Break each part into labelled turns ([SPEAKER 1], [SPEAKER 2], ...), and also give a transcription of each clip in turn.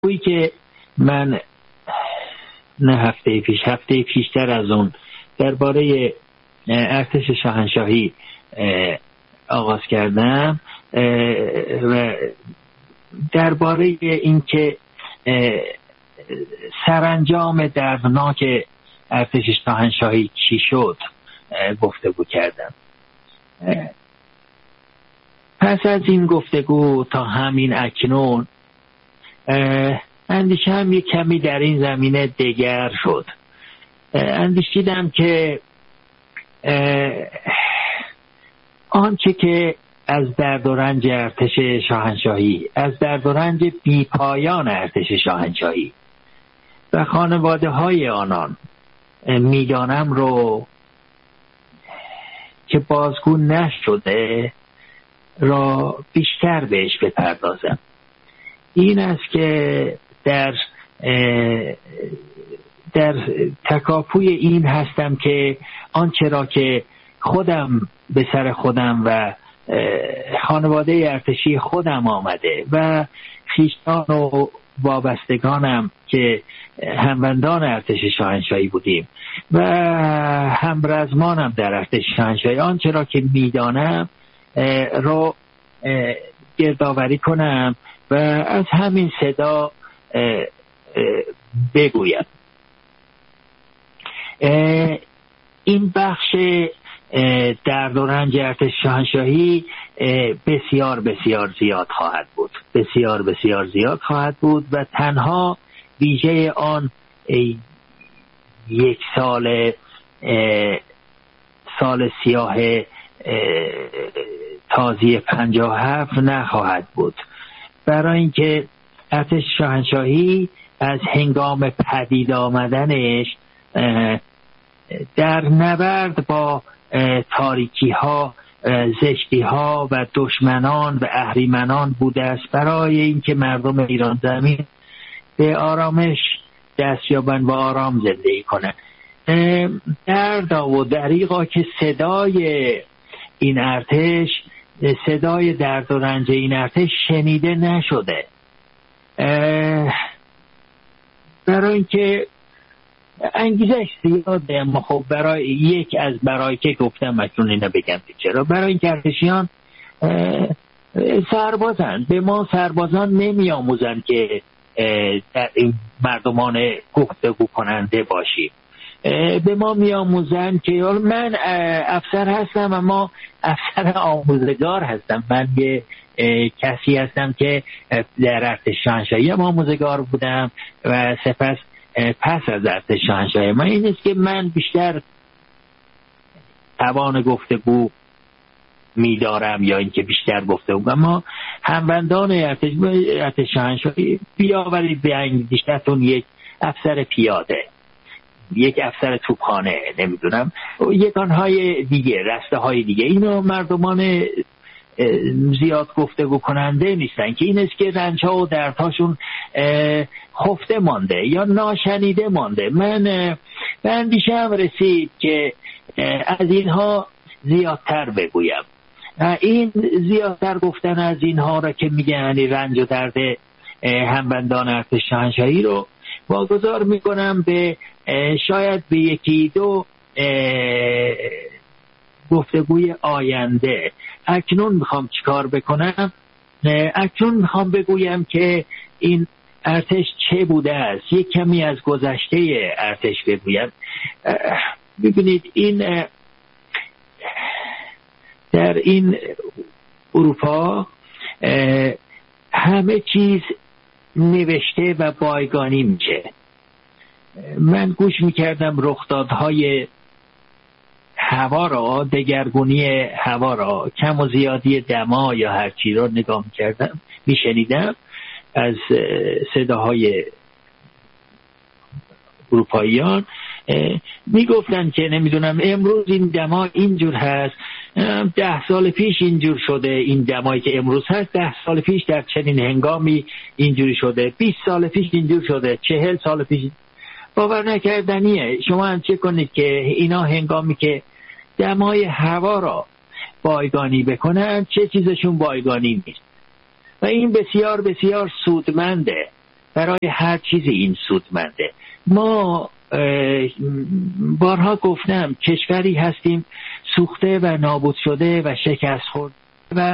[SPEAKER 1] گفتگویی که من نه هفته پیشتر از اون درباره ارتش شاهنشاهی آغاز کردم و درباره اینکه سرانجام دردناک ارتش شاهنشاهی چی شد گفتگو کردم. پس از این گفتگو تا همین اکنون اندیشم یک کمی در این زمینه دگر شد. اندیشیدم که آنچه که از درد و رنج ارتش شاهنشاهی، از درد و رنج بیپایان ارتش شاهنشاهی و خانواده های آنان میدانم رو که بازگو نشده را بیشتر بهش بپردازم. این است که در تکاپوی این هستم که آنچه را که خودم به سر خودم و خانواده ارتشی خودم آمده و خویشتان و وابستگانم که هموندان ارتش شاهنشاهی بودیم و همرزمانم در ارتش شاهنشاهی، آنچه را که میدانم رو گردآوری کنم و از همین صدا بگویم. این بخش درد و رنج ارتش شاهنشاهی بسیار بسیار زیاد خواهد بود و تنها ویژه آن یک سال سیاه تازی 57 نخواهد بود، برای اینکه ارتش شاهنشاهی از هنگام پدید آمدنش در نبرد با تاریکی ها، زشتی ها و دشمنان و اهریمنان بوده است برای اینکه مردم ایران زمین به آرامش دست یابند و آرام زندگی کنند. دردا و دریغا که صدای این ارتش، صدای درد و رنج این ارتش شنیده نشده، برای اینکه انگیزش زیاده. اما خب برای که گفتم اکنون اینو بگم چرا، برای اینکه ارتشیان سربازن، به ما سربازان نمی آموزن که در این مردمان گفتگو کننده باشیم. به ما می آموزن که من افسر هستم اما افسر آموزگار هستم، من یه کسی هستم که در ارتش شاهنشاهی آموزگار بودم و سپس پس از ارتش شاهنشاهی ما این است که من بیشتر توان گفتگو می‌دارم یا اینکه بیشتر گفتگو. اما هموندان ارتش شاهنشاهی بیاورید به انگیشتون یک افسر پیاده، یک افسر توپخانه، نمیدونم یکانهای دیگه، رسته های دیگه، اینا مردمان زیاد گفتگو کننده نیستن که این است که رنج‌ها و دردهاشون خفته مانده یا ناشنیده مانده. من به اندیشه‌ام رسید که از اینها زیادتر بگویم. این زیادتر گفتن از اینها را که میگن رنج و درد هموندان ارتش شاهنشاهی رو واگذار میکنم به شاید به یکی دو گفتگوی آینده. اکنون میخوام چیکار بکنم؟ اکنون میخوام بگویم که این ارتش چه بوده است، یک کمی از گذشته ارتش بگویم. ببینید این در این اروپا همه چیز نوشته و بایگانی میشه. من گوش میکردم رخدادهای هوا را، دگرگونی هوا را، کم و زیادی دما یا هر چی را نگاه میکردم، میشنیدم از صداهای اروپاییان. میگفتن که نمیدونم امروز این دما اینجور هست، 10 سال پیش اینجور شده، این دمایی که امروز هست 10 سال پیش در چنین هنگامی اینجوری شده، 20 سال پیش اینجور شده، 40 سال پیش. باور نکردنیه. شما هم چه کنید که اینا هنگامی که دمای هوا را بایگانی بکنن چه چیزشون بایگانی نیست و این بسیار بسیار سودمنده برای هر چیزی این سودمنده. ما بارها گفتم کشوری هستیم سوخته و نابود شده و شکست خورده و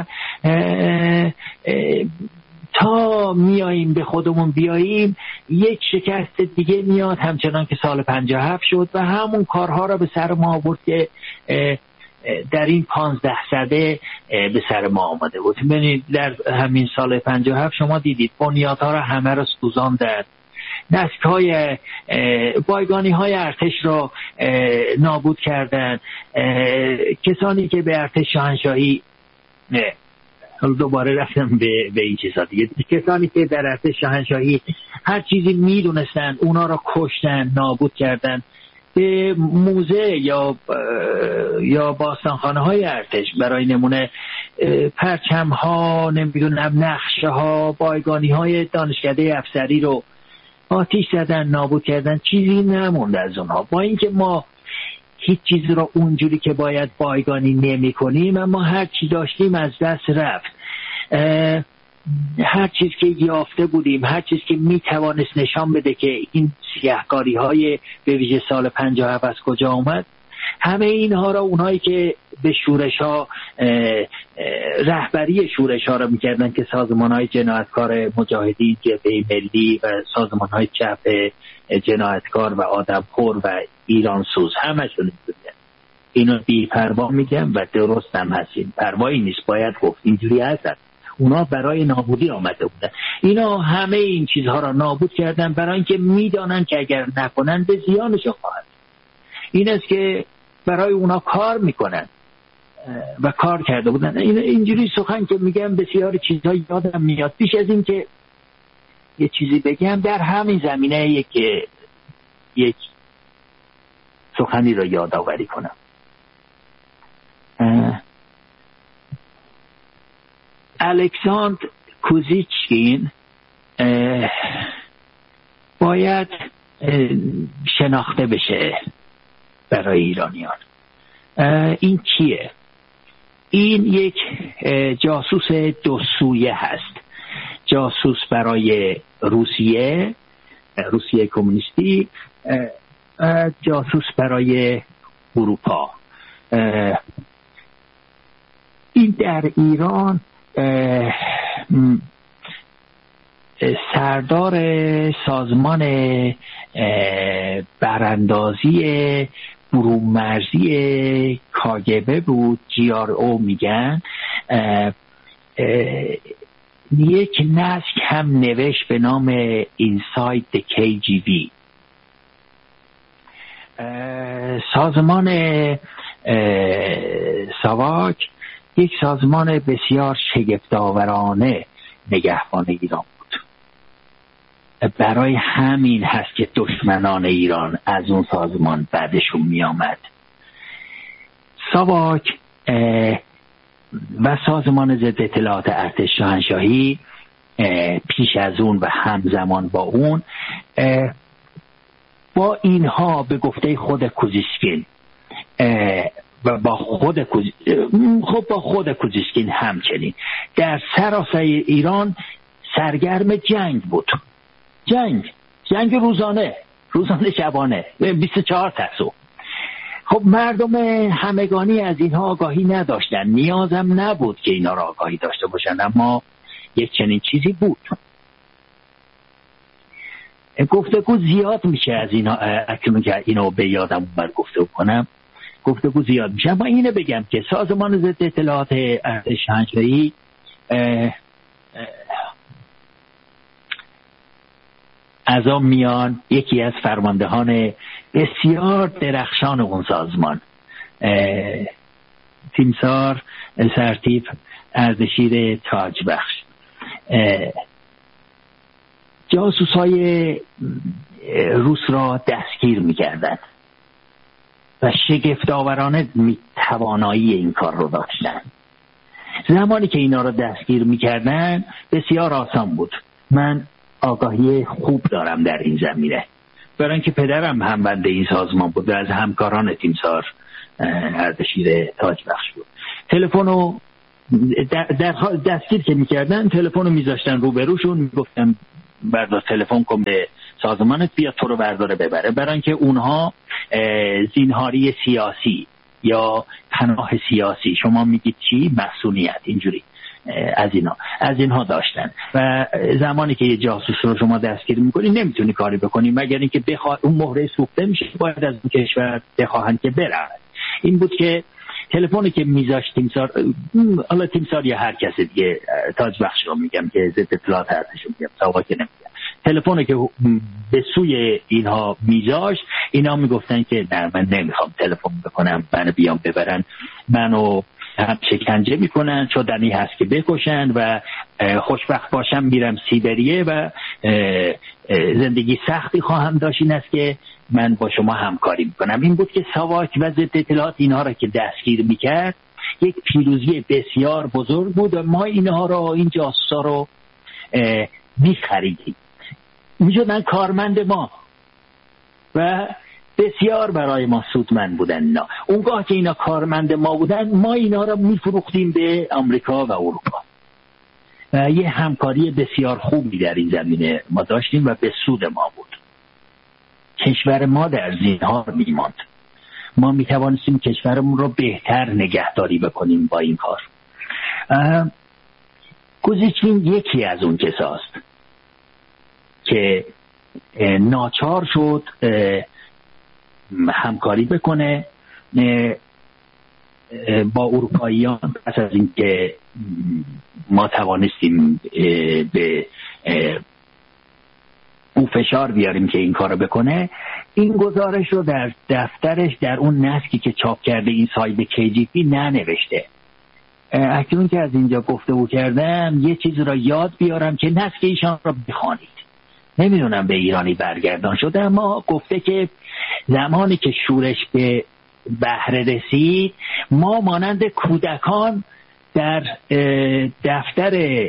[SPEAKER 1] تا میاییم به خودمون بیاییم یک شکست دیگه میاد همچنان که سال 57 شد و همون کارها را به سر ما آورد که در این 15 سده به سر ما آمده بود. ببینید در همین سال 57 شما دیدید بنیادها را همه را سوزاندند، نسک‌های بایگانی های ارتش را نابود کردند، کسانی که به ارتش شاهنشاهی دوباره رفتم به این چیزا دیگه، کسانی که در ارتش شاهنشاهی هر چیزی میدونستن اونا را کشتن، نابود کردن. به موزه یا باستانخانه های ارتش برای نمونه پرچم ها، نمیدونم نقشه ها، بایگانی های دانشکده افسری رو آتیش زدن، نابود کردن، چیزی نموند از اونها. با اینکه ما هیچ چیز رو اونجوری که باید بایگانی نمی کنیم، اما هر چی داشتیم از دست رفت. هر چیز که یافته بودیم، هر چیز که می توانست نشان بده که این سیاهکاری های به ویژه سال 57 از کجا آمد، همه اینها را اونایی که به شورش ها رهبری شورش ها را میکردن که سازمان های جنایتکار مجاهدین، جبهه ملی و سازمان های چپ جنایتکار و آدمخور و ایران سوز همشون بودن. اینو بی‌پروا میگم و درست هم هستین، پروایی نیست، باید گفت اینجوری هست. اونا برای نابودی آمده بودن. اینا همه این چیزها را نابود کردن برای اینکه میدانن که اگر نکنن به زیانشون خواهد. این است که برای اونا کار میکنن و کار کرده بودن. اینجوری سخن که میگم بسیار چیزها یادم میاد. پیش از این که یه چیزی بگم در همین زمینه یک سخنی را یادآوری کنم. الکساندر کوزیچکین باید شناخته بشه برای ایرانیان. این کیه؟ این یک جاسوس دو سویه هست. جاسوس برای روسیه کمونیستی، جاسوس برای اروپا. این در ایران سردار سازمان براندازی برومرزی کاگبه بود، GRO میگن. یک نسک هم نوشت به نام Inside the KGB. سازمان ساواک یک سازمان بسیار شگفت‌آورانه نگهبان ایران بود. برای همین هست که دشمنان ایران از اون سازمان بعدشون می آمد. ساواک و سازمان ضد اطلاعات ارتش شاهنشاهی پیش از اون و همزمان با اون با اینها به گفته خود کوزیچکین و با خود کوزیچکین همچنین در سراسر ایران سرگرم جنگ بود. جنگ روزانه شبانه 24 تاسو. خب مردم همگانی از اینها آگاهی نداشتن، نیازم نبود که اینا را آگاهی داشته باشن، اما یک چنین چیزی بود. گفتگو زیاد میشه از اینا، اکنون که اینو به یادم اومد گفتگو کنم، گفتگو زیاد میشه. اما اینو بگم که سازمان ضد اطلاعات ارتش شاهنشاهی از آن میان یکی از فرماندهان بسیار درخشان اون سازمان، تیمسار سرتیپ اردشیر تاجبخش، جاسوسای روس را دستگیر می‌کردند و شگفت‌آورانه توانایی این کار رو داشتن. زمانی که اینا رو دستگیر می‌کردن بسیار آسان بود. من آگاهی خوب دارم در این زمینه، برای اینکه پدرم هم بنده این سازمان بود و از همکاران تیمسار اردشیر تاجبخش بود. تلفنو در دستگیر که می‌کردن تلفنو می‌ذاشتن روبروشون، میگفتن بردار تلفن کن به سازمانت بیا تو رو برداره ببره، برای اینکه اونها زینهاری سیاسی یا پناه سیاسی، شما میگید چی، مسئولیت، اینجوری از اینها داشتن. و زمانی که یه جاسوس رو شما دستگیر میکنی نمیتونی کاری بکنی مگر اینکه اون مهره سوخته میشه، باید از اون کشور بخواهن که برن. این بود که تلفنی که میذاشت تیمسار یا هر کس دیگه، تاج بخش رو میگم که ضد اطلاعات هستشون میگم، ساواک نمیگم، تلفنی که به سوی اینها میذاشت، اینا میگفتن که نه من نمیخوام تلفن بکنم، منو بیام ببرن، منو هم شکنجه میکنن، شدنی هست که بکشن و خوشبخت باشم میرم سیبریه و زندگی سختی خواهم داشت، این است که من با شما همکاری میکنم. این بود که ساواک و ضد اطلاعات اینها را که دستگیر میکرد یک پیروزی بسیار بزرگ بود و ما اینها را، این جاسوسا رو میخریدیم، میشدن کارمند ما و بسیار برای ما سودمند بودن. اینا اونگاه که اینا کارمند ما بودن، ما اینا را میفروختیم به آمریکا و اروپا و یه همکاری بسیار خوبی در این زمینه ما داشتیم و به سود ما بود. کشور ما در زینهار میماند، ما میتوانستیم کشورمون رو بهتر نگهداری بکنیم با این کار. کوزیچکین یکی از اون کساست که ناچار شد همکاری بکنه با اروپاییان. پس از اینکه ما توانستیم به او فشار بیاریم که این کارو بکنه، این گزارش رو در دفترش در اون نسکی که چاپ کرده این صاحب KGB ننوشته. اکنون که از اینجا گفتگو کردم یه چیز را یاد بیارم که نسک ایشان را بخوانید. نمیدونم به ایرانی برگردان شده، اما گفته که زمانی که شورش به بهره رسید، ما مانند کودکان در دفتر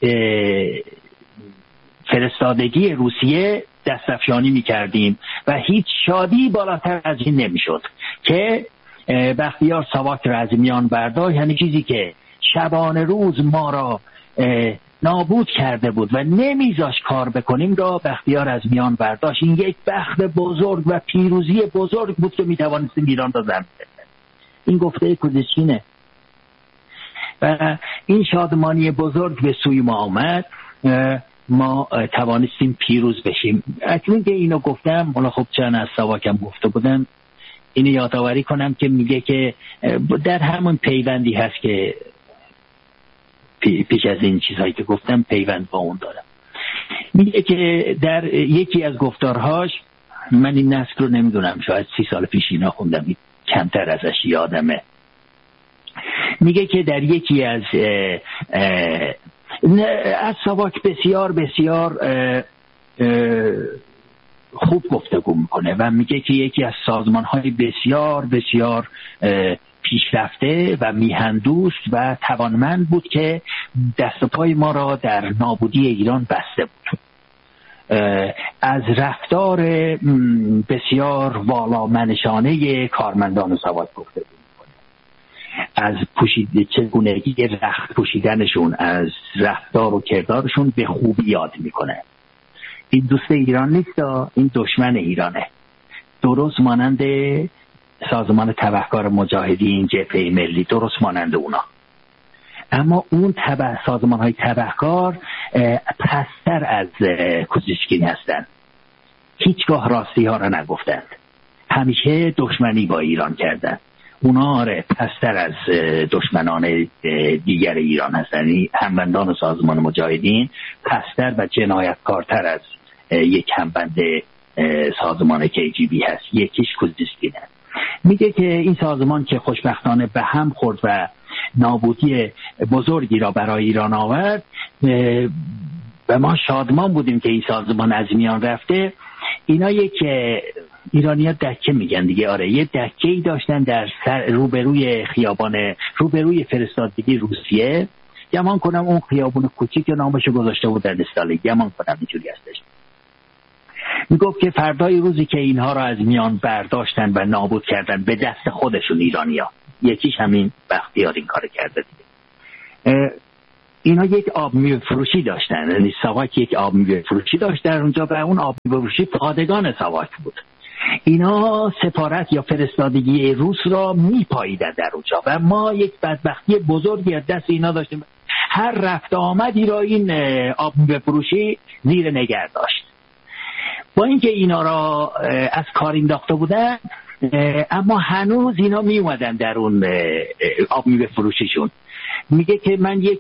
[SPEAKER 1] فرستادگی روسیه دستفشانی می‌کردیم و هیچ شادی بالاتر از این نمی‌شد که بختیار ساواک را از میان برداشت. یعنی چیزی که شبانه روز ما را نابود کرده بود و نمیذاش کار بکنیم را بختیار از میان برداشت. این یک بخت بزرگ و پیروزی بزرگ بود که میتوانستیم ایران را زمین بزنیم. این گفته کوزیچکینه و این شادمانی بزرگ به سوی ما آمد، ما توانستیم پیروز بشیم. اکنون که اینو گفتم، حالا خب چند از ساواکم گفته بودم، اینو یادآوری کنم که میگه که در همون پیوندی هست که پیش از این چیزهایی که گفتم پیوند با اون دارم. میگه که در یکی از گفتارهاش، من این نسک رو نمیدونم، شاید 30 سال پیش اینا خوندم، کمتر ازش یادمه، میگه که در یکی از ساواک بسیار بسیار خوب گفتگو میکنه و میگه که یکی از سازمان‌های بسیار بسیار پیشرفته و میهندوست و توانمند بود که دست و پای ما را در نابودی ایران بسته بود. از رفتار بسیار والامنشانه کارمندان ساواک گفتگو میکنه، از چگونگی رخت پوشیدنشون، از رفتار و کردارشون به خوبی یاد میکنه. این دوست ایران نیست، این دشمن ایرانه، درست مانند سازمان تبهکار مجاهدین، جبهه ملی، درست مانند اونا. اما اون سازمان های تبهکار پستر از کوزیچکین هستند، هیچگاه راستی ها را نگفتند، همیشه دشمنی با ایران کردند. اونا پستر از دشمنان دیگر ایران هستند. همبندان سازمان مجاهدین پستر و جنایتکارتر از یک همبند سازمان KGB هست، یکیش کوزیچکینه. میگه که این سازمان که خوشبختانه به هم خورد و نابودی بزرگی را برای ایران آورد و ما شادمان بودیم که این سازمان از میان رفته. اینا یک ایرانی‌ها دکه میگن دیگه، آره، یه دکه‌ای داشتن در روبروی خیابان، روبروی فرستادگی روسیه. گمان کنم اون خیابون کوچیک نامش گذاشته بود در استالین، گمان کنم اینجوری هستش. میگفت که فردای روزی که اینها را از میان برداشتن و نابود کردن به دست خودشون ایرانی‌ها، یکیش همین بختیار این کار کرده دیگه. اینا یک آب میوه فروشی داشتن، یعنی ساواک یک آب میوه فروشی داشت در اونجا و اون آب میوه فروشی پادگان ساواک بود. اینا سفارت یا فرستادگی روس را میپاییدن در اونجا و ما یک بدبختی بزرگی از دست اینا داشتیم. هر رفت آمدی را این آب میوه فروشی زیر نگه داشت. با اینکه اینا را از کار انداخته بودن، اما هنوز اینا می اومدن در اون آب میوه فروشیشون. میگه که من یک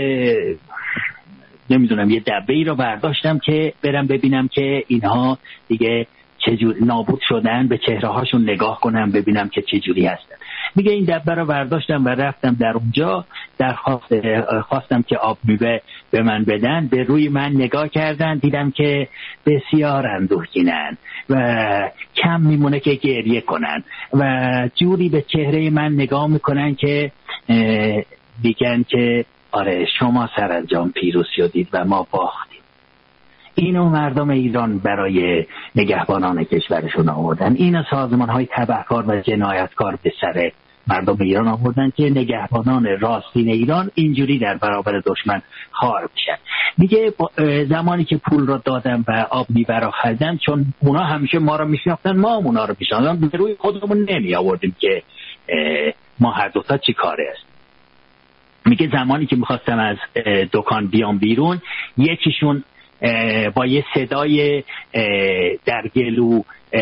[SPEAKER 1] نمیدونم یه دبه ای رو برداشتم که برم ببینم که اینها دیگه چجور نابود شدن، به چهره هاشون نگاه کنم ببینم که چجوری هستن. میگه این دبه رو برداشتم و رفتم در اونجا، خواستم که آب میوه به من بدن. به روی من نگاه کردن، دیدم که بسیار اندوهگینن و کم میمونه که گریه کنن و جوری به چهره من نگاه میکنن که دیگن که آره شما سرانجام پیروز شدید و ما باختیم. اینو مردم ایران برای نگهبانان کشورشون آوردن. اینو سازمان‌های تبهکار و جنایتکار به سر مردم ایران آوردن که نگهبانان راستین ایران اینجوری در برابر دشمن خار بشن. میگه زمانی که پول رو دادم و آب میوه رو خریدم، چون اونا همیشه ما رو میشناختن، ما هم اونا رو میشناختن، به روی خودمون نمی آوردیم که ما هر دوتا چی کاره است. میگه زمانی که میخواستم از دکان بیام بیرون، یکیشون با یه صدای در گلو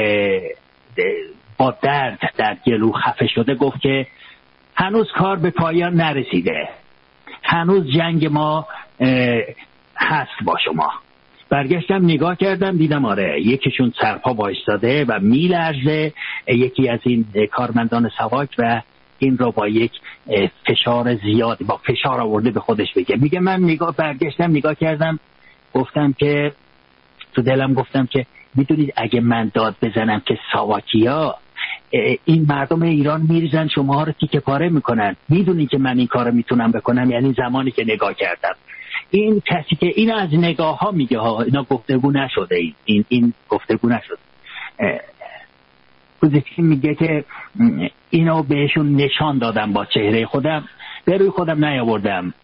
[SPEAKER 1] با درد در گلو خفه شده گفت که هنوز کار به پایان نرسیده، هنوز جنگ ما هست با شما. برگشتم نگاه کردم، دیدم آره یکیشون سرپا وایستاده و میلرزه، یکی از این کارمندان ساواک، و این رو با یک فشار زیاد با فشار آورده به خودش بگه. میگه من برگشتم نگاه کردم، گفتم که تو دلم گفتم که میدونید اگه من داد بزنم که ساواکیا این مردم ایران میریزن شما رو تیکه پاره میکنن، میدونید که من این کارو میتونم بکنم. یعنی زمانی که نگاه کردم، این کسی که این از نگاه ها میگه ها، اینا گفتگو نشده، این گفتگو نشده. کوزیتسکین میگه که اینو بهشون نشان دادم با چهره خودم، به روی خودم نیاوردم،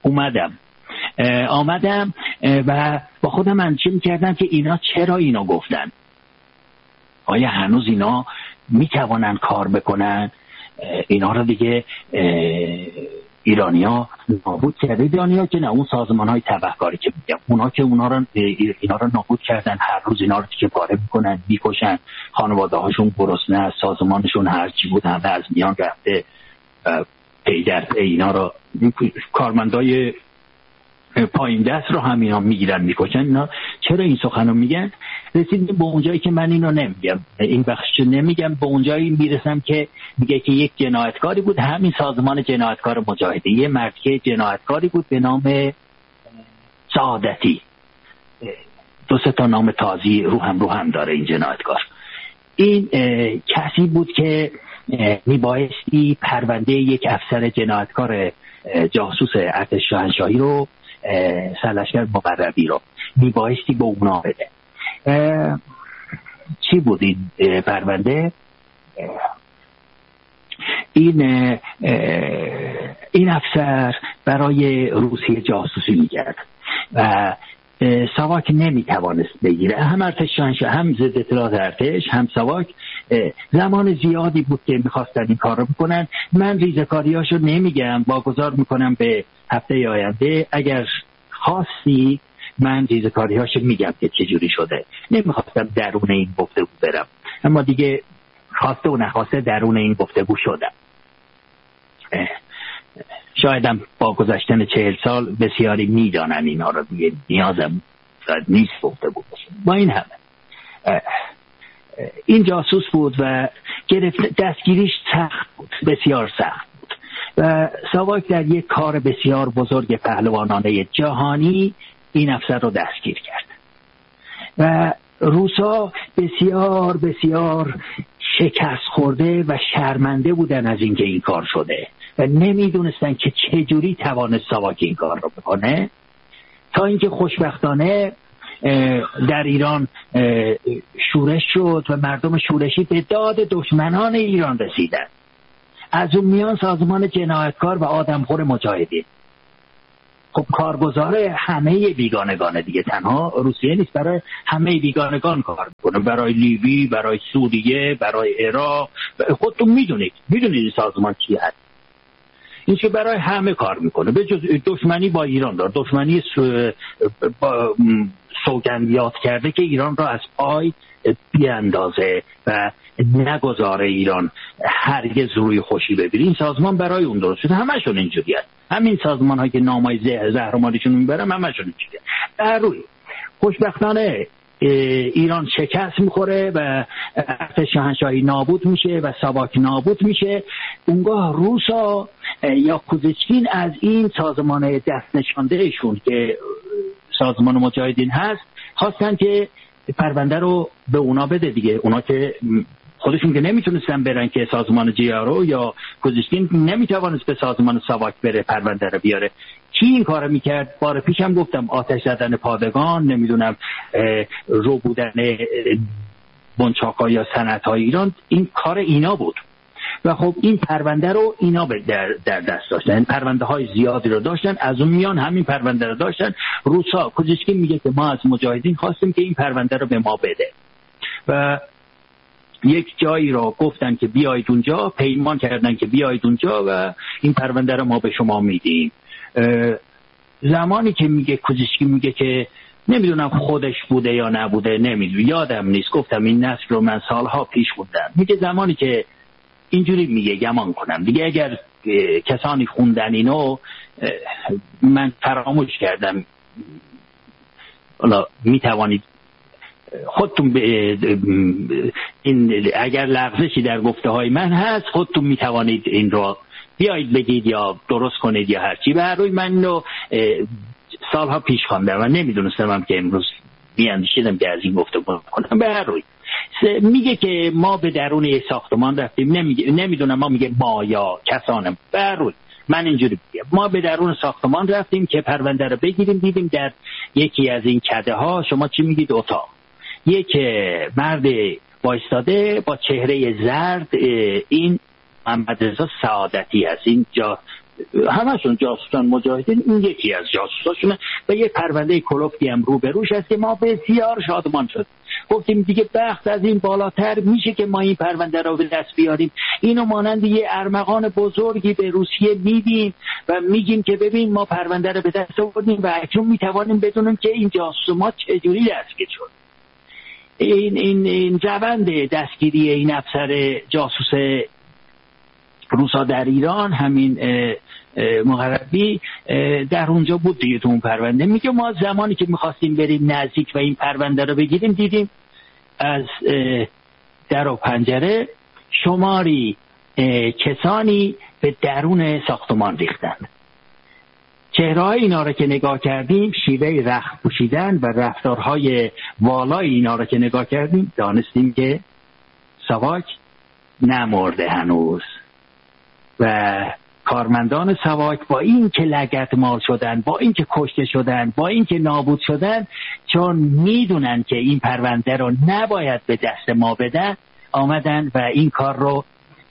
[SPEAKER 1] آمدم و با خودم اندیشه میکردم که اینا چرا اینو گفتن. آیا هنوز اینا میتوانن کار بکنن؟ اینا رو دیگه ایرانیا نابود کرده. ایرانیا که نه، اون سازمان های تبهکاری که میگم، اینا رو نابود کردن. هر روز اینا رو دیگه پاره میکنن، میکشن، خانواده هاشون گرسنه، سازمانشون هر چی بود همه از میان رفته. پی در پی اینا رو کارمندای پایین دست رو هم اینا میگیرن میکشن. اینا چرا این سخنو میگن؟ رسیدیم به اونجایی که من اینو نمیگم، این بخشو نمیگم، به اونجایی میرسم که میگه که یک جنایتکاری بود، همین سازمان جنایتکار مجاهده، یه مرد که جنایتکاری بود به نام سعادتی، 2-3 تا نام تازی رو هم داره این جنایتکار. این کسی بود که میبایستی پرونده یک افسر جنایتکار جاسوس ارتش شاهنشاهی رو، سرلشکر مقربی رو میبایستی به اونا بده. چی بود این پرونده؟ این افسر برای روسیه جاسوسی میکرد و ساواک نمیتوانست بگیره، هم ارتش شاهنشاهی، هم ضد اطلاعات ارتش، هم ساواک. زمان زیادی بود که میخواستن این کار رو بکنن. من ریزکاریاشو نمیگم، واگذار میکنم به هفته آینده. اگر خواستی من ریزکاریاشو میگم که چجوری شده. نمیخواستم درون این گفتگو برم، اما دیگه خواسته و نخواسته درون این گفتگو شدم. شایدم با گذشتن 40 سال بسیاری میدانن اینا رو، دیگه نیازم نیست گفتگو بشه. با این همه این جاسوس بود و دستگیریش سخت بود، بسیار سخت بود و ساواک در یک کار بسیار بزرگ پهلوانانه جهانی این افسر رو دستگیر کرد و روسا بسیار بسیار شکست خورده و شرمنده بودن از اینکه این کار شده و نمیدونستن که چجوری توانست ساواک این کار رو بکنه، تا اینکه خوشبختانه در ایران شورش شد و مردم شورشی به داد دشمنان ایران رسیدن، از اون میان سازمان جنایتکار و آدمخور مجاهدین. خب کارگزار همه بیگانگانه دیگه، تنها روسیه نیست، برای همه بیگانگان کار میکنه، برای لیبی، برای سوریه، برای عراق. خودتون میدونید سازمان چی هست، این که برای همه کار میکنه، به جز دشمنی با ایران داره، دشمنی با سوگندیات کرده که ایران را از پای بیاندازه و نگذاره ایران هرگز روی خوشی ببینه. این سازمان برای اون درست شده، همشون اینجوری هست. همین سازمان هایی که نامای زهرمالیشون میبرن همشون اینجوری هست. در روی خوشبختانه ایران شکست میخوره و ارتش شاهنشاهی نابود میشه و ساواک نابود میشه. اونگاه روسا یا کوزیچکین از این سازمان دست نشاندهشون که سازمان مجاهدین هست خواستن که پرونده رو به اونا بده دیگه. اونا که خودشون که نمیتونستن برن، که سازمان جیارو یا کوزیچکین نمیتوانست به سازمان ساواک بره پرونده رو بیاره. کی این کارو میکرد؟ بار پیشم گفتم آتش زدن پادگان، نمیدونم رو بودن بنچاق‌ها یا صنعت‌های ایران، این کار اینا بود. و خب این پرونده رو اینا در دست داشتن، پرونده های زیادی رو داشتن، از اون میان همین پرونده رو داشتن. روسا، کوزیچکین میگه که ما از مجاهدین خواستیم که این پرونده رو به ما بده و یک جایی رو گفتن که بیایید اونجا، پیمان کردن که بیایید اونجا و این پرونده رو ما به شما میدیم. زمانی که میگه کوزیچکین میگه که نمیدونم خودش بوده یا نبوده، نمیدونم، یادم نیست، گفتم این نسل رو من سالها پیش خوندم، میگه زمانی که اینجوری میگه گمان کنم دیگه، اگر کسانی خوندن اینو من فراموش کردم، حالا میتوانید خودتون این اگر لغزشی در گفته های من هست خودتون میتوانید این رو بیایید بگید یا درست کنید یا هرچی. به هر روی من اینو سالها پیش خواندم و نمیدونستم هم که امروز بیاندیشیدم که از این گفته کنم. به هر روی میگه که ما به درون ساختمان رفتیم، نمیدونم ما میگه ما یا کسانم، به هر روی من اینجوری میگم ما به درون ساختمان رفتیم که پرونده رو بگیریم. دیدیم در یکی از این کده ها، شما چی میگید، اتاق، یک مرد وایستاده با چهره زرد، این محمد رضا سعادتی هست، این همشون جاسوسان مجاهدین، این یکی از جاسوساشونه و یه پرونده کلفتی هم روبروش هست که ما بسیار شادمان شد. گفتیم دیگه بخت از این بالاتر میشه که ما این پرونده رو به دست بیاریم، اینو مانند یه ارمغان بزرگی به روسیه میدیم و میگیم که ببین ما پرونده رو به دست آوردیم و اکنون میتوانیم بدونیم که این جاسوس ما چجوری دستگیر شد. این روند دستگیری این افسر جاسوس روسا در ایران، همین مغربی در اونجا بود دیگه تو اون پرونده. میگه ما زمانی که میخواستیم بریم نزدیک و این پرونده رو بگیریم، دیدیم از در و پنجره شماری کسانی به درون ساختمان ریختن. چهره‌های اینا رو که نگاه کردیم، شیوه رخت پوشیدن و رفتارهای والای اینا رو که نگاه کردیم، دانستیم که ساواک نمرده هنوز و کارمندان ساواک با این که لگدمال شدن، با این که کشته شدن، با این که نابود شدن، چون میدونن که این پرونده رو نباید به دست ما بدن، آمدن و این کار رو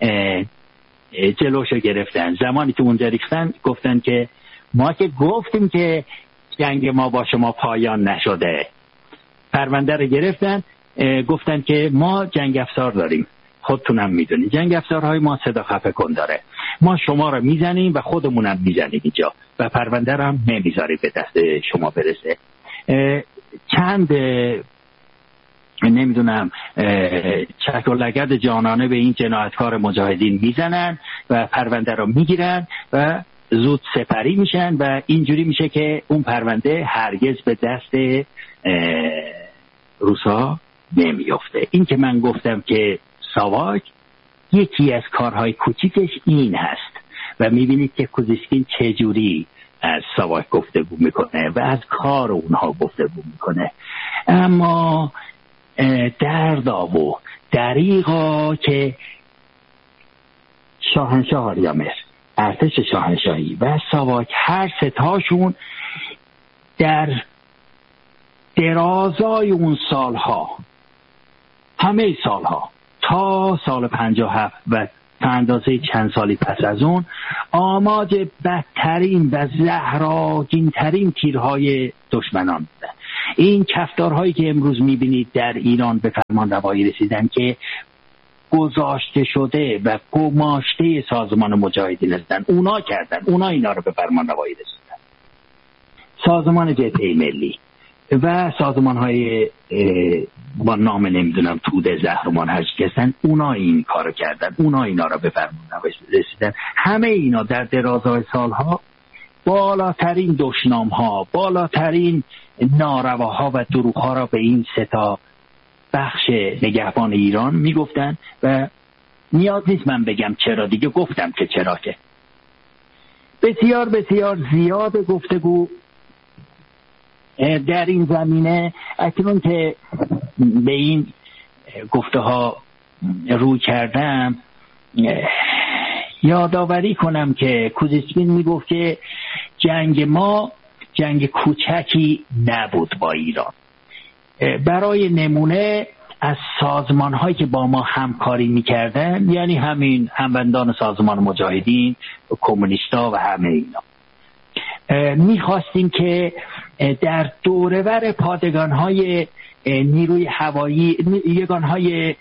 [SPEAKER 1] جلوشو گرفتن. زمانی که اونجا ریختن گفتن که ما که گفتیم که جنگ ما با شما پایان نشده. پرونده رو گرفتن، گفتن که ما جنگ افزار داریم، خودتونم میدونید جنگ افزارهای ما صدا خفه کن داره، ما شما رو میزنیم و خودمونم میزنیم اینجا و پرونده رو هم نمیذاریم به دست شما برسه. چند نمیدونم چک و لگد جانانه به این جنایتکار مجاهدین میزنن و پرونده رو میگیرن و زود سپری میشن و اینجوری میشه که اون پرونده هرگز به دست روسا نمیفته. این که من گفتم که ساواک یکی از کارهای کوچیکش این هست و میبینید که کوزیچکین چجوری از ساواک گفتگو میکنه و از کار اونها گفتگو میکنه. اما دردا و دریغا که شاهنشاه آریامر، ارتش شاهنشاهی و ساواک هر ستاشون در درازای اون سالها، همه سالها تا سال 57 و تا اندازه چند سالی پس از اون آماج بدترین و زهراگین‌ترین تیرهای دشمنان بودن. این کفتارهایی که امروز میبینید در ایران به فرمان روایی رسیدن که گذاشته شده و گماشته سازمان مجاهدین هستند، اونا کردن، اونا اینا رو به فرمان روایی رسیدن. سازمان جبهه ملی و سازمان‌های با نام نمیدونم توده زهرمان هر چی هستن، اونا این کارو کردن، اونا اینا رو به فرمان روایی رسیدن. همه اینا در درازای سالها بالاترین دشنام‌ها، بالاترین نارواها و دروغ‌ها را به این سه تا بخش نگهبان ایران میگفتن و نیاز نیست من بگم چرا، دیگه گفتم که چرا. که بسیار بسیار زیاد گفتگو در این زمینه. اکنون که به این گفته ها روی کردم، یادآوری کنم که کوزیتسکین میگفت که جنگ ما جنگ کوچکی نبود با ایران. برای نمونه از سازمان هایی که با ما همکاری میکردن، یعنی همین همبندان سازمان مجاهدین، کمونیستا و همه اینا، میخواستیم که در دورور پادگان های نیروی هوایی، یگان های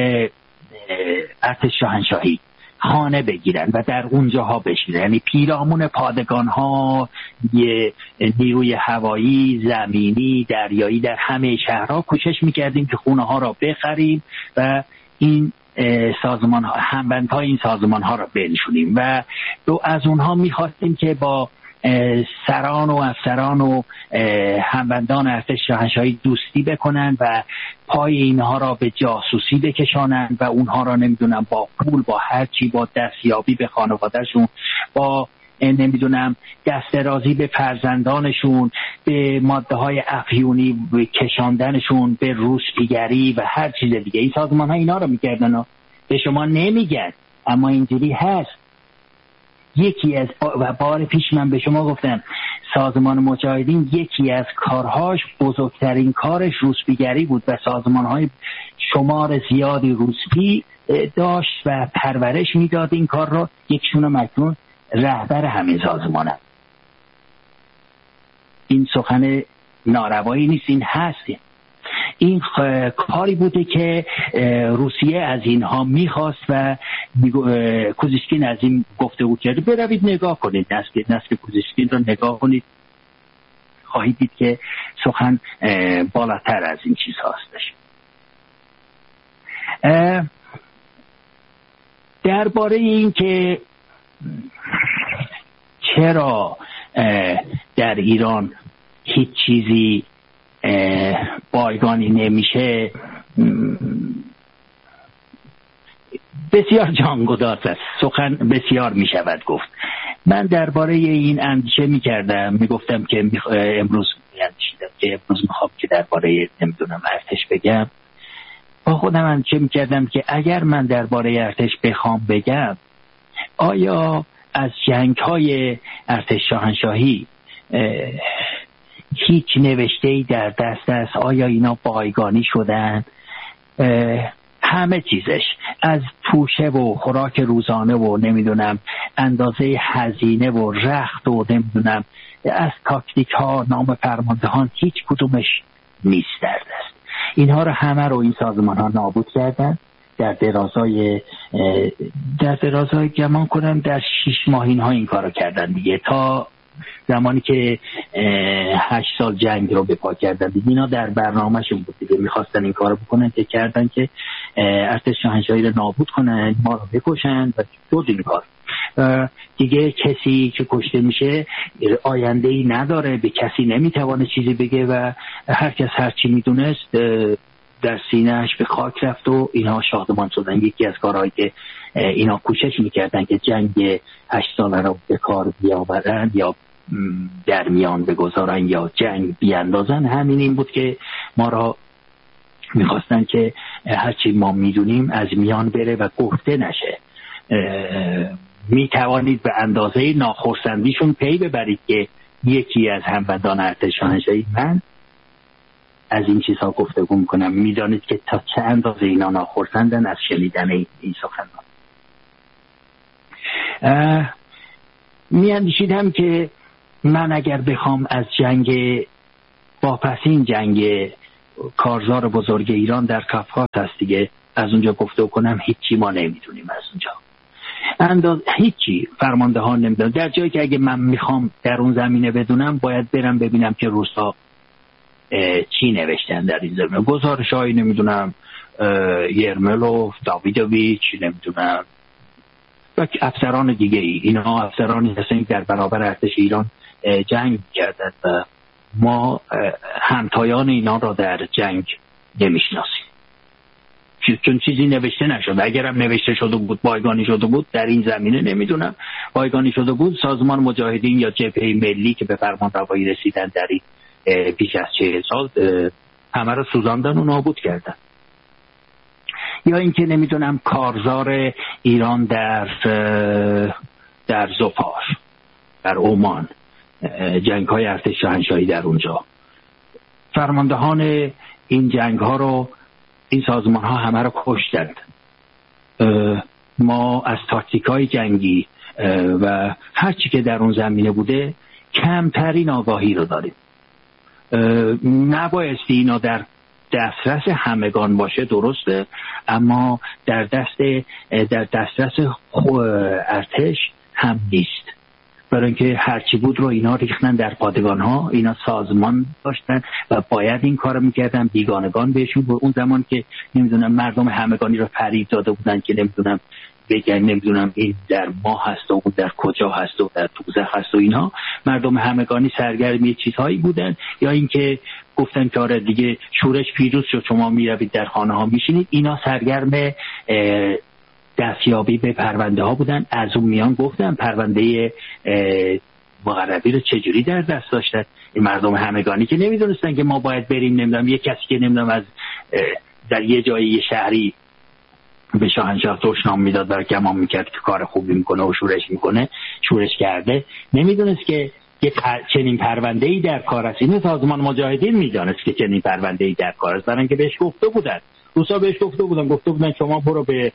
[SPEAKER 1] ارتش شاهنشاهی خانه بگیرن و در اونجاها بشینن. یعنی پیرامون پادگان ها نیروی هوایی، زمینی، دریایی در همه شهرها کوشش میکردیم که خونه ها را بخریم و این سازمان ها، همبندهای این سازمان ها را بنشونیم و از اونها میخواستیم که با سران و افسران و همبندان ارتش شاهنشاهی دوستی بکنن و پای اینها را به جاسوسی بکشانن و اونها را نمیدونم با پول، با هرچی، با دستیابی به خانوادهشون، با نمیدونم دسترازی به فرزندانشون، به ماده های افیونی کشاندنشون، به روسپیگری و هر چیز دیگه. این سازمان ها اینا را میکردن و به شما نمیگن، اما اینجوری هست. یکی از و بار پیش من به شما گفتم سازمان مجاهدین یکی از کارهاش، بزرگترین کارش روسپیگری بود و سازمان‌های شمار زیادی روسپی داشت و پرورش میداد این کار رو. یکشون اکنون رهبر همین سازمانه. این سخن ناروایی نیست، این هست. این کاری بوده که روسیه از اینها میخواست و کوزیتسکین از این گفتگو کرده. بروید نگاه کنید، نسل کوزیتسکین رو نگاه کنید، خواهید دید که سخن بالاتر از این چیز هستش. درباره این که چرا در ایران هیچ چیزی بایگانی نمیشه، بسیار جانگداز است، سخن بسیار میشود گفت. من درباره این اندیشه میکردم، میگفتم که امروز میخوام که درباره نمیدونم ارتش بگم. با خودم اندیشه میکردم که اگر من درباره ارتش بخوام بگم، آیا از جنگ‌های ارتش شاهنشاهی هیچ نوشته‌ای در دست است؟ آیا اینا بایگانی شدن؟ همه چیزش، از پوشه و خوراک روزانه و نمیدونم اندازه هزینه و رخت و نمیدونم از تاکتیک ها، نام فرماندهان، هیچ کدومش نیست در دست. اینها رو همه رو این سازمان ها نابود کردن. در درازای گمان کنم در 6 ماه اینها این کارو کردن دیگه، تا زمانی که 8 سال جنگ رو به پا کردن دیگه. اینا در برنامه‌شون بود دیگه، می‌خواستن این کارو بکنن که کردن که ارتش شاهنشاهی رو نابود کنن، ما رو بکشن و دو این کار. دیگه کسی که کشته میشه آینده‌ای نداره، به کسی نمیتوانه چیزی بگه و هر کس هر چی میدونست در سینه‌اش به خاک رفت و اینها شادمان شدن. یکی از کارهایی که اینا کوشش میکردن که جنگ 8 ساله رو به کار بیاورن یا در میان بگذارن یا جنگ بیاندازن، همین این بود که ما را میخواستن که هرچی ما میدونیم از میان بره و گفته نشه. میتوانید به اندازه ناخرسندیشون پی ببرید که یکی از همبندان ارتش شاهنشاهی، من از این چیزها گفتگو میکنم، میدانید که تا چه اندازه اینا ناخرسندن از شنیدن این سخنان. میاندیشیدم که من اگر بخوام از جنگ واپسین، جنگ کارزار بزرگ ایران در کافکاس هست دیگه، از اونجا گفته کنم هیچی ما نمیدونیم از اونجا، هیچی فرمانده ها نمیدونم، در جایی که اگه من میخوام در اون زمینه بدونم باید برم ببینم که روسا چی نوشتن در این زمینه. گزارش هایی نمیدونم یرملوف، داویدوویچ، نمیدونم و افسران دیگه ای، اینا افسرانی هستن در برابر ارتش ایران جنگ کردند و ما همتایان اینا را در جنگ نمیشناسیم چون چیزی نوشته نشد. اگرم نوشته شده بود، بایگانی شده بود در این زمینه نمیدونم، بایگانی شده بود، سازمان مجاهدین یا جبهه ملی که به فرمانروایی رسیدن در این بیش از 40 سال همه رو سوزاندن و نابود کردن. یا اینکه نمیدونم کارزار ایران در زوفار، در عمان، جنگ های ارتش شاهنشاهی در اونجا، فرماندهان این جنگ ها رو این سازمان ها همه رو کشتند. ما از تاکتیک های جنگی و هر چی که در اون زمینه بوده کمترین آگاهی رو داریم. نبایستی اینا در دسترس همگان باشه، درسته، اما در دسترس ارتش هم نیست، برای اینکه هرچی بود رو اینا ریختن در پادگان ها. اینا سازمان داشتن و باید این کارو میکردن، بیگانگان بهشون بود. اون زمان که نمیدونم مردم همگانی رو فریب داده بودن که نمیدونم بگن نمیدونم این در ما هست و اون در کجا هست و در توزخ هست و اینا، مردم همگانی سرگرم یه چیزهایی بودن. یا اینکه گفتن که آره دیگه شورش پیروز شد، شما میروید در خانه ها میشینید. اینا سرگرم دستیابی به پرونده ها بودن. از اون میان گفتن پرونده مقربی رو چجوری در دست داشتن این مردم همگانی که نمیدونستن که ما باید بریم نمیدونم یه کسی که نمیدونم از در یه جایی یه شهری به شاهنشاه دشنام میداد برای گمان میکرد که کار خوبی میکنه و شورش میکنه، شورش کرده، نمیدونست که چنین پرونده‌ای در کار است. این سازمان مجاهدین میدونست که چنین پرونده‌ای در کار است، برای اینکه بهش گفته بودن، روسا بهش گفته بودن شما برو به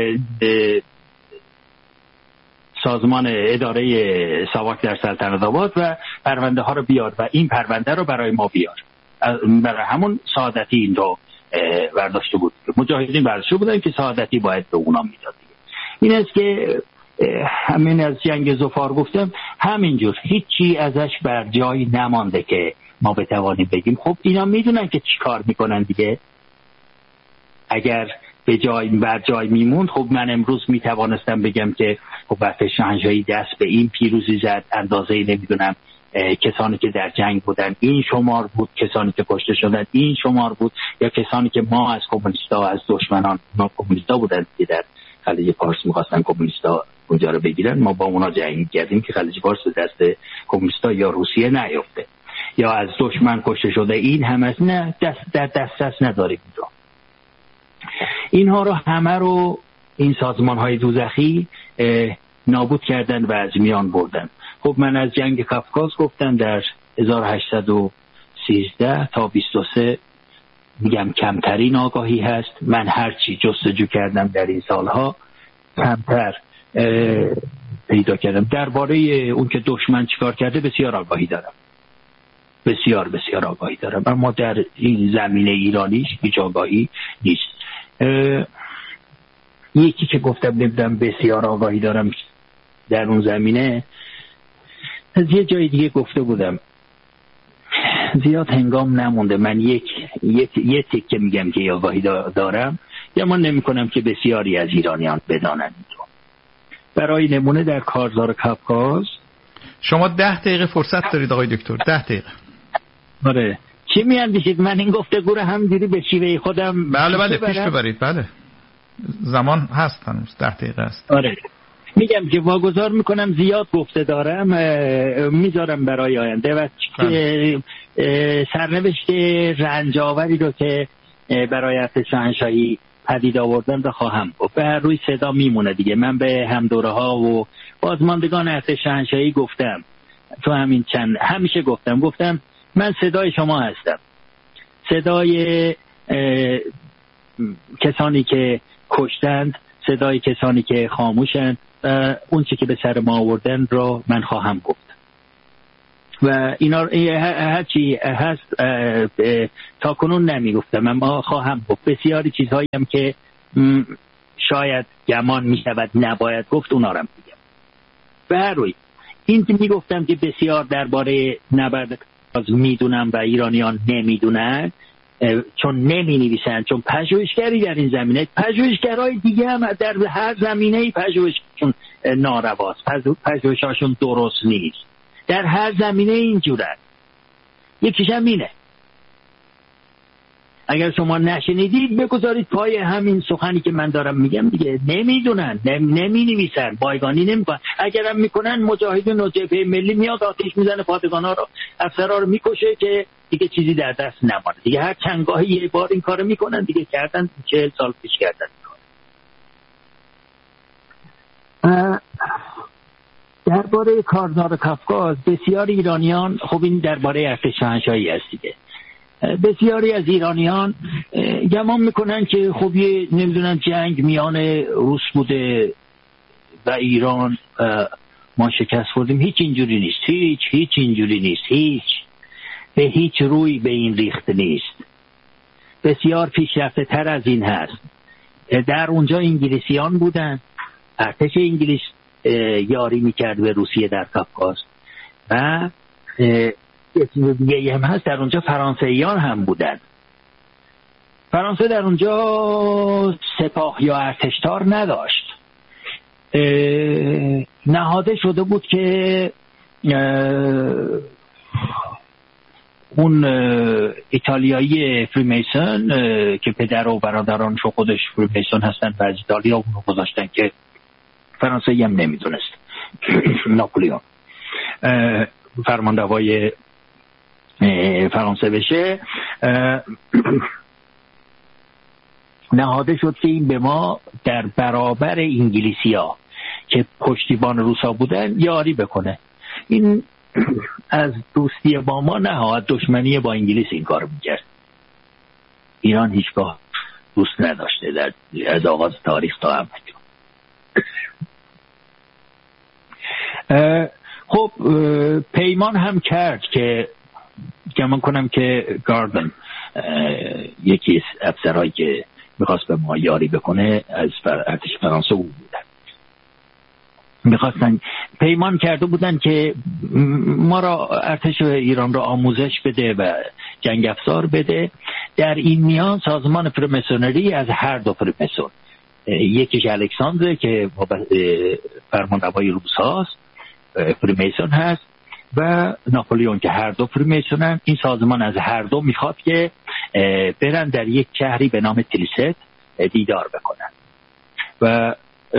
[SPEAKER 1] سازمان اداره ساواک در سلطنت آباد و پرونده ها رو بیار و این پرونده رو برای ما بیار. برای همون سعادتی این رو برداشته بود، مجاهدین برداشته بودن که سعادتی باید به اونا میداد. این است که همین از جنگ زوفار گفتم، همینجور هیچی ازش بر جای نمانده که ما بتوانیم بگیم خب اینا میدونن که چی کار میکنن دیگه. اگر بر جای میموند خب من امروز میتوانستم بگم که خب ارتش شاهنشاهی دست به این پیروزی زد، اندازه نمیدونم کسانی که در جنگ بودن این شمار بود، کسانی که کشته شدن این شمار بود، یا کسانی که ما از کمونیستا، از دشمنان، ما کمونیستا بودن که در خلیج فارس می‌خواستن کمونیستا اونجا رو بگیرن، ما با اونا جنگ کردیم که خلیج فارس دست کمونیستا یا روسیه نیفته، یا از دشمن کشته شده این همه نه در دسترس نداریم. اینها رو همه رو این سازمان‌های دوزخی نابود کردن و از میان بردن. خب من از جنگ کافکاس گفتم در 1813 تا 23 میگم کمترین آگاهی هست. من هرچی جستجو کردم در این سالها کمتر پیدا کردم. درباره اون که دشمن چیکار کرده بسیار آگاهی دارم، بسیار بسیار آگاهی دارم، اما در این زمینه ایرانیش هیچ آگاهی نیست. یکی که گفتم نمیدونم بسیار آگاهی دارم در اون زمینه، از یه جای دیگه گفته بودم، زیاد هنگام نمونده من یه تکه میگم که آگاهی دارم، یا من نمی کنم که بسیاری از ایرانیان بدانند. برای نمونه در کارزار کافکاس
[SPEAKER 2] شما 10 دقیقه فرصت دارید آقای دکتر، 10 دقیقه.
[SPEAKER 1] آره چی میاندیشید من این گفتگو رو همینجوری به شیوه خودم
[SPEAKER 2] بله پیش ببرید؟ بله زمان هست، هنوز 10 دقیقه است.
[SPEAKER 1] آره میگم که واگذار میکنم زیاد گفته دارم، میذارم برای آینده و سرنوشت رنجاوری رو که برای ارتش شاهنشاهی پدید آوردن رو خواهم گفت. به روی صدا میمونه دیگه. من به همدوره ها و بازماندگان ارتش شاهنشاهی گفتم، تو همین همیشه گفتم من صدای شما هستم، صدای کسانی که کشتند، صدای کسانی که خاموشن اون چی که به سر ما آوردن رو من خواهم گفت و اینا هرچی هست تا کنون نمیگفتم اما خواهم گفت. بسیاری چیزهایی هم که شاید گمان میشود نباید گفت اونا رو میگم. به هر روی این که میگفتم که بسیار درباره نبرد کاوکاز میدونم و ایرانیان نمیدونن چون نمی نویسن، چون پژوهشگری در این زمینه، پژوهشگرای دیگه هم در هر زمینه پژوهششون نارواست، پژوهششون درست نیست، در هر زمینه اینجوره. یکیش هم اینه، اگر شما نشنیدید بگذارید پای همین سخنی که من دارم میگم دیگه. نمیدونن، نمی نویسن، بایگانی نمیکنن. اگرم میکنن مجاهدین و جبهه ملی میاد آتش میزنه پادگانا رو، افسرها رو میکشه که دیگه چیزی در دست نمانه دیگه. هر چند گاهی یه بار این کارو میکنن دیگه، کردن 40 سال پیش کردن. درباره کارزار کاوکاز بسیاری ایرانیان، خب این درباره ارتش شاهنشاهی است دیگه، بسیاری از ایرانیان گمان میکنن که خب یه نمیدونن جنگ میان روس بوده و ایران ما شکست خوردیم. هیچ اینجوری نیست، هیچ اینجوری نیست، به هیچ روی به این ریخت نیست. بسیار پیشرفته تر از این هست. در اونجا انگلیسیان بودن، ارتش انگلیس یاری میکرد به روسیه در کاوکاز و دیگه هم هست، در اونجا فرانسویان هم بودن. فرانسه در اونجا سپاه یا ارتشتار نداشت، نهاده شده بود که اون ایتالیایی فریمیسون که پدر و برادرانش خودش فریمیسون هستن و از ایتالیا اونو گذاشتن که فرانسوی هم نمیدونست. ناپولیون فرماندوای فرانسه بشه، نهاده شد که این به ما در برابر انگلیسی‌ها که پشتیبان روسا بودن یاری بکنه. این از دوستی با ما نه، از دشمنی با انگلیس این کار میکرد. ایران هیچگاه دوست نداشته از آغاز تاریخ تا هم. خب پیمان هم کرد که گمان کنم که گاردن یکی از افسرهایی که میخواست به ما یاری بکنه از ارتش فرانسه او بودن، میخواستن پیمان کرده بودن که ما را ارتش ایران را آموزش بده و جنگ افزار بده. در این میان سازمان فریمسونری از هر دو فریمسون، یکیش الکساندر که فرماندوای روس هاست فریمیسون هست و ناپولیون که هر دو فریمیسونن، این سازمان از هر دو میخواد که برن در یک شهری به نام تلیست دیدار بکنن و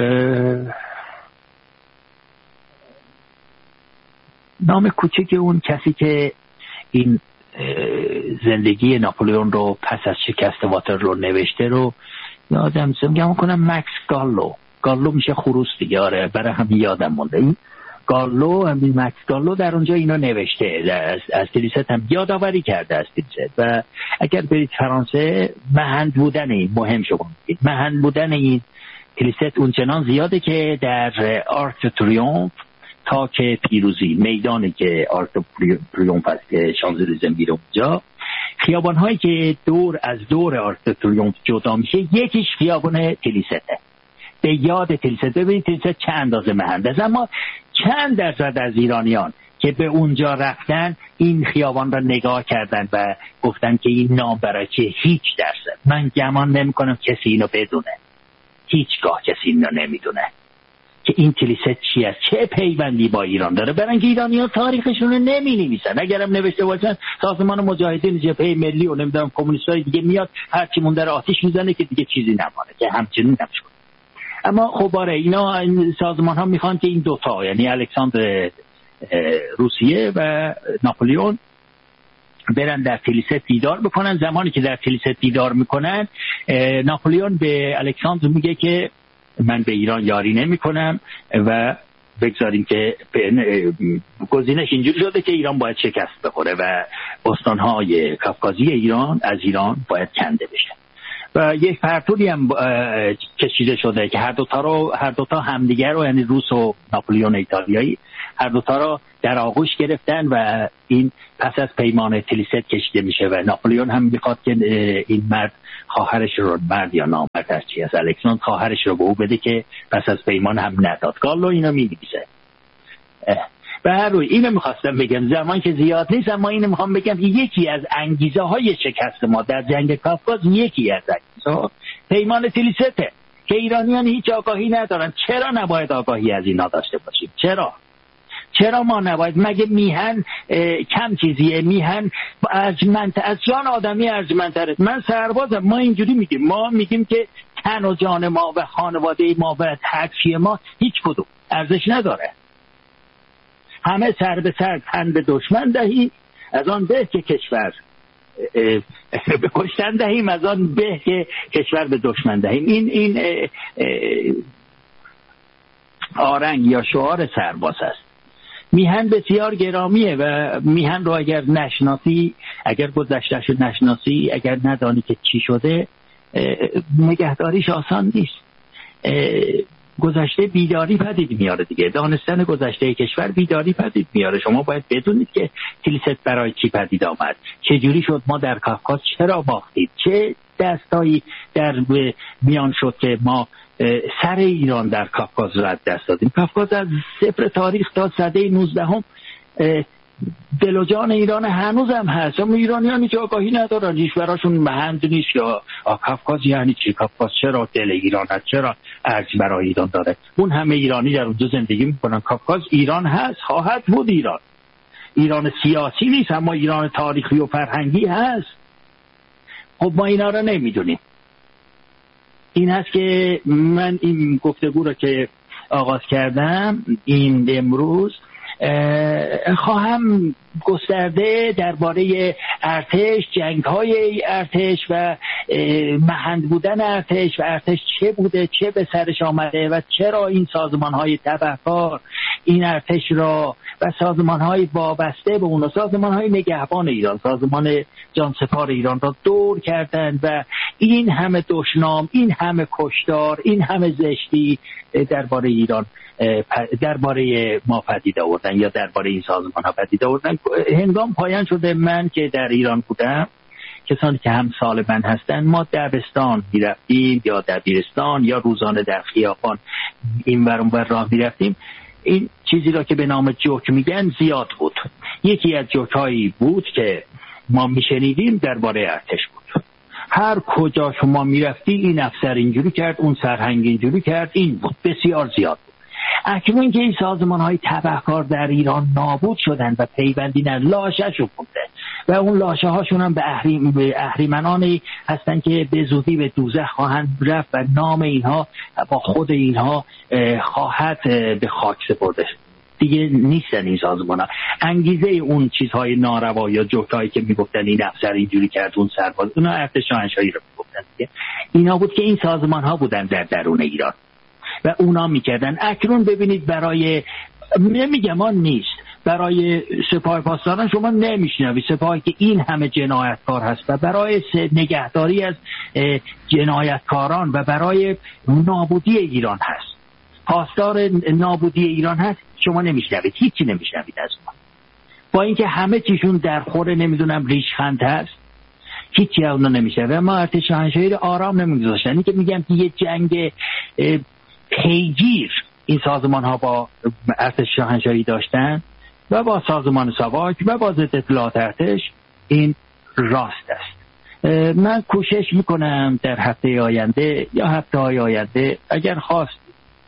[SPEAKER 1] نام کوچک اون کسی که این زندگی ناپولیون رو پس از شکست واترلو نوشته رو یادم میگم کنم مکس گالو میشه خروس دیگه، آره برای همین یادم مونده. این گالو، همین مکس گالو در اونجا اینا نوشته، از تلیست هم یادآوری کرده از تلیست. و اگر برید فرانسه محل بودن این مهم شما میگید، محل بودن این تلیست اونچنان زیاده که در آرک تریومف تا که پیروزی، میدانی که آرک تریومف است که شانزلیزه میره اونجا، خیابان‌هایی که دور از دور آرک تریومف جدا میشه یکیش خیابان تلیسته، به یاد تلیست. ببینید تلیست چه اندازه محل است، اما چند درصد از ایرانیان که به اونجا رفتن این خیابان را نگاه کردن و گفتن که این نام برای چه؟ هیچ درصد. من گمان نمی کنم کسی اینو بدونه، هیچگاه کسی اینو نمیدونه که این کلیسا چی است، چه پیوندی با ایران داره. برای اینکه ایرانی‌ها تاریخشون رو نمی‌نویسن. اگرم نوشته باشن سازمان مجاهدین جبهه ملی و نمیدونم کمونیستای دیگه میاد هرچی مونده رو آتش میزنه که دیگه چیزی نمونه، که همچنین نمیشه. اما خب آره اینا این سازمان‌ها میخوان که این دوتا، یعنی الکساندر روسیه و ناپولیون، برن در تلیست دیدار بکنن. زمانی که در تلیست دیدار میکنن ناپولیون به الکساندر میگه که من به ایران یاری نمی کنم و بگذاریم که گزینش اینجوری شده که ایران باید شکست بخوره و استانهای کافکازی ایران از ایران باید کنده بشه. و یک پرتولی هم کشیده شده که هر دوتا همدیگر رو، یعنی روس و ناپولئون ایتالیایی، هر دوتا رو در آغوش گرفتن و این پس از پیمان تلیست کشیده میشه و ناپولئون هم میخواد که این مرد خواهرش رو، مرد یا نامرد هرچی از الکساندر، خواهرش رو به او بده که پس از پیمان هم نداد. گالو اینو می‌نویسه. به هر روی اینو میخواستم بگم، زمان که زیاد نیست، اما اینو میخوام بگم که یکی از انگیزه های شکست ما در جنگ کافکاز، یکی از انگیزه پیمان تلیسته که ایرانیان هیچ آگاهی ندارن. چرا نباید آگاهی از اینا داشته باشیم؟ چرا ما نباید؟ مگه میهن کم چیزیه؟ میهن ارجمند از جان آدمی ارجمندتره. من سربازم، ما اینجوری میگیم، ما میگیم که تن و جان ما و خانواده ما و تحصیل ما هیچ کدوم ارزش نداره. همه سر به سر تن به دشمن دهیم، از آن به که کشور به کشتن دهیم، از آن به که کشور به دشمن دهیم. این آرنگ یا شعار سرباز است. میهن بسیار گرامیه و میهن رو اگر نشناسی، اگر گذشته‌اش نشناسی، اگر ندانی که چی شده، نگهداریش آسان نیست. گذشته بیداری پدید میاره دیگه. دانستن گذشته کشور بیداری پدید میاره. شما باید بدونید که کلیست برای چی پدید آمد، چه جوری شد ما در کافکاز چرا باختید، چه دستایی در میان شد که ما سر ایران در کافکاز رو از دست دادیم. کافکاز از صفر تاریخ تا سده 19 دل و جان ایران هنوز هم هست، اما ایرانیان هیچ آگاهی ندارن، هیچ براشون مهند نیست یا کافکاز یعنی چی، کافکاز چرا دل ایران هست، چرا ارج برای ایران داره. اون همه ایرانی در اونجا زندگی میکنن. کافکاز ایران هست، خواهد بود. ایران سیاسی نیست، اما ایران تاریخی و فرهنگی هست. خب ما اینا رو نمیدونیم. این هست که من این گفتگو رو که آغاز کردم این امروز خواهم گسترده درباره ارتش، جنگ‌های ارتش و مهند بودن ارتش و ارتش چه بوده، چه به سرش آمده و چرا این سازمان‌های تبهکار این ارتش را و سازمان‌های وابسته به اون، سازمان‌های نگهبان ایران، سازمان جانسپار ایران را دور کردند و این همه دشنام، این همه کشتار، این همه زشتی درباره ایران، درباره ما پدید آوردن یا درباره این سازمان ها پدید آوردن. هنگام پایان شده من که در ایران بودم، کسانی که هم سال من هستن، ما دبستان میرفتیم یا دبیرستان یا روزانه در خیابان این ور اون ور راه میرفتیم. این چیزی را که به نام جوک میگن زیاد بود. یکی از جوک هایی بود که ما میشنیدیم درباره ارتش بود. هر کجا شما میرفتی این افسر اینجوری کرد، اون سرهنگ اینجوری کرد، این بود. بسیار زیاد بود. اکنون که این سازمان‌های تبهکار در ایران نابود شدن و پیوندی نه، لاشه‌شون بوده و اون لاشه هاشون هم به اهریمنانی هستن که به زودی به دوزخ خواهند رفت و نام اینها با خود اینها خواهد به خاک سپرده. دیگه نیستن این سازمان‌ها. انگیزه اون چیزهای ناروا یا جوکایی که میگفتن این افسر اینجوری کرد، اون سرباز، اونا ارتش شاهنشاهی رو میگفتن دیگه. اینا بود که این سازمان‌ها بودن در درون ایران و اونا میکردن. اکنون ببینید برای، نمیگم آن نیست، برای سپاه پاسداران شما نمیشنوید، سپاهی که این همه جنایتکار هست و برای نگهداری از جنایتکاران و برای نابودی ایران هست، پاسدار نابودی ایران هست، شما نمیشنوید، هیچی نمیشنوید از ما. با اینکه همه چیشون در خور نمیدونم ریشخند هست، هیچی از اونا نمیشنوید. ما ارتش شاهنشاهی رو آرام نمیگذاشتن. این که میگم که یه جنگ پیگیر این سازمان ها با ارتش شاهنشاهی داشتن و با سازمان ساواک و با ضد اطلاعات ارتش، این راست است. من کوشش میکنم در هفته آینده یا هفته های آینده اگر خواست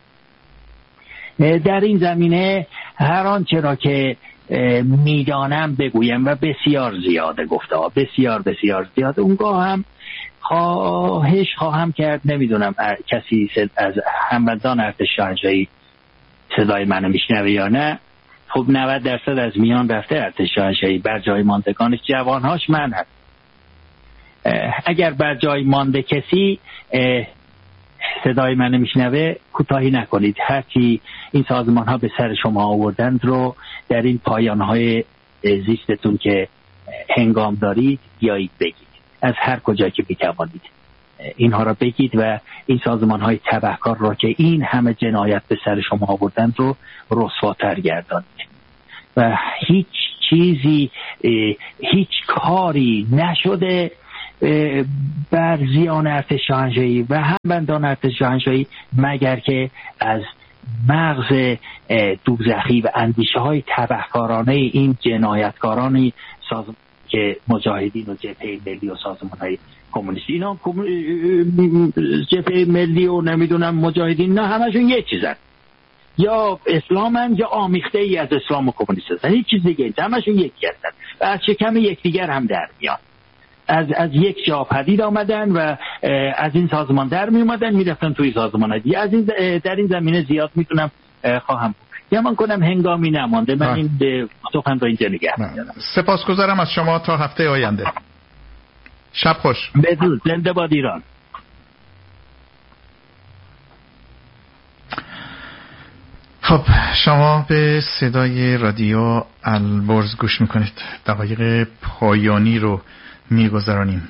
[SPEAKER 1] در این زمینه هر آنچه را که میدانم بگویم و بسیار زیاده گفته ها، بسیار زیاده. اونگاه هم خواهش خواهم کرد، نمیدونم کسی از هموطنان ارتش شاهنشاهی صدای منو میشنوه یا نه. خب 90% از میان رفته ارتش شاهنشاهی، بر جای ماندگانش جوانهاش من هست. اگر بر جای مانده کسی صدای منو میشنوه، کوتاهی نکنید. هرچی این سازمان ها به سر شما آوردند رو در این پایان های زیستتون که هنگام دارید بیایید بگید، از هر کجا که بتوانید. اینها را بگید و این سازمان‌های تبهکار را که این همه جنایت به سر شما آوردن رو رسواتر گردانید و هیچ چیزی، هیچ کاری نشده بر زیان ارتش شاهنشاهی و همبندان ارتش شاهنشاهی مگر که از مغز دوزخی و اندیشه های تبهکارانه این جنایتکارانی سازمان که مجاهدین و جبهه ملی و سازمان های کمونیستی، اینا جبهه ملی و نمیدونم مجاهدین، نه همشون یک چیزن، یا اسلامن یا آمیخته ای از اسلام و کمونیست هستن، هیچ چیز دیگه همشون یکی هستن و از شکم یکدیگر هم در میان، از یک جا پدید آمدن و از این سازمان در می اومدن میرفتن توی سازمان دیگه. از این در این زمینه زیاد میتونم خواهم گمان کنم هنگامی نمانده. من این سخن را اینجا نگه می‌دارم.
[SPEAKER 2] سپاسگزارم از شما تا هفته آینده. شب خوش.
[SPEAKER 1] بدرود. زنده باد ایران.
[SPEAKER 2] خب شما به صدای رادیو البرز گوش میکنید. دقایق پایانی رو میگذرانیم.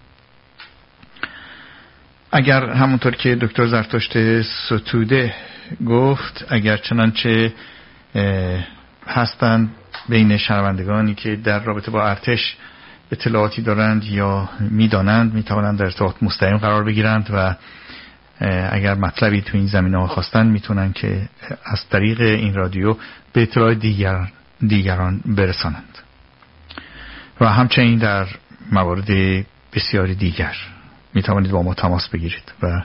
[SPEAKER 2] اگر همونطور که دکتر زرتشت ستوده گفت، اگر چنانچه هستند بین شنوندگانی که در رابطه با ارتش اطلاعاتی دارند یا میدانند، میتوانند در ارتباط مستقیم قرار بگیرند و اگر مطلبی تو این زمینه خواستن میتونن که از طریق این رادیو به اطلاع دیگران برسانند و همچنین در موارد بسیاری دیگر میتوانید با ما تماس بگیرید و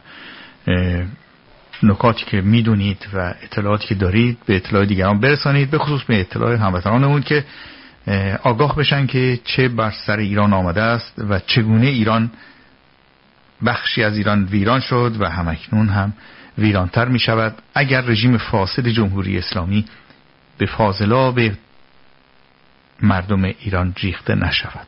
[SPEAKER 2] نکاتی که میدونید و اطلاعاتی که دارید به اطلاع دیگران برسانید، به خصوص به اطلاع هموطنانمون که آگاه بشن که چه بر سر ایران آمده است و چگونه ایران، بخشی از ایران ویران شد و همکنون هم ویرانتر می شود اگر رژیم فاسد جمهوری اسلامی به فاضلاب مردم ایران ریخته نشود،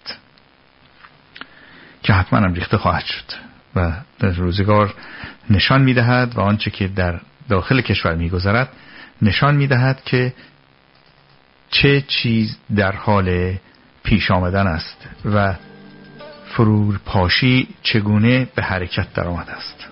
[SPEAKER 2] که حتما هم ریخته خواهد شد و در روزگار نشان می دهد و آنچه که در داخل کشور می گذرد نشان می دهد که چه چیز در حال پیش آمدن است و فرور پاشی چگونه به حرکت در آمده است.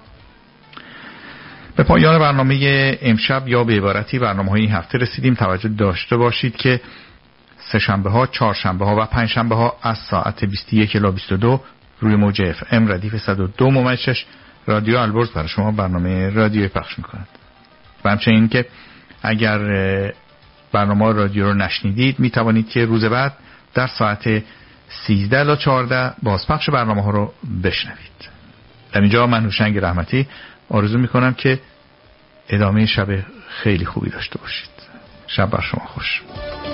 [SPEAKER 2] به پایان برنامه امشب یا به عبارتی برنامه‌های این هفته رسیدیم. توجه داشته باشید که سه شنبه ها، چهار شنبه ها و پنج شنبه ها از ساعت 21 الی 22 روی موج اف ام ردیف 102.6 رادیو البرز برای شما برنامه رادیویی پخش می‌کند. و همچنین که اگر برنامه رادیو رو نشنیدید می توانید که روز بعد در ساعت 13 الی 14 بازپخش برنامه ها رو بشنوید. در اینجا من هوشنگ رحمتی آرزو می کنم که ادامه شب خیلی خوبی داشته باشید. شب بر شما خوش.